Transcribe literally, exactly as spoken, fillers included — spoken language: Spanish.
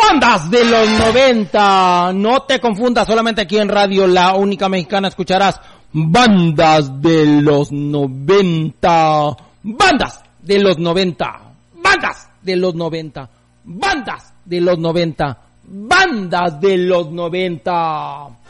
Bandas de los noventa. No te confundas, solamente aquí en Radio La Única Mexicana escucharás bandas de los noventa. Bandas de los noventa. Bandas de los noventa. Bandas de los noventa. Bandas de los noventa.